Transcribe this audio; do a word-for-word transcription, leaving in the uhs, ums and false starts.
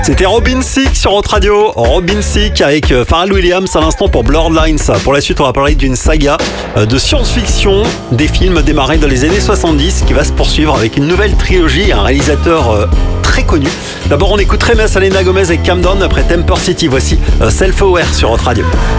C'était Robin Thicke sur Hot Radio. Robin Thicke avec Pharrell Williams à l'instant pour Bloodlines. Pour la suite, on va parler d'une saga de science-fiction, des films démarrés dans les années soixante-dix qui va se poursuivre avec une nouvelle trilogie et un réalisateur très connu. D'abord, on écouterait Selena Gomez et Camden après Temper City. Voici Self Aware sur Hot Radio.